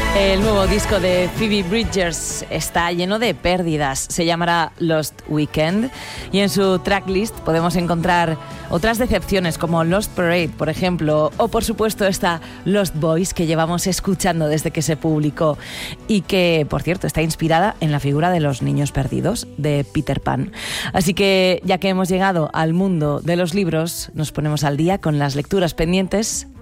El nuevo disco de Phoebe Bridgers está lleno de pérdidas. Se llamará Lost Weekend y en su tracklist podemos encontrar otras decepciones como Lost Parade, por ejemplo, o por supuesto esta Lost Boys que llevamos escuchando desde que se publicó y que, por cierto, está inspirada en la figura de los niños perdidos de Peter Pan. Así que, ya que hemos llegado al mundo de los libros, nos ponemos al día con las lecturas pendientes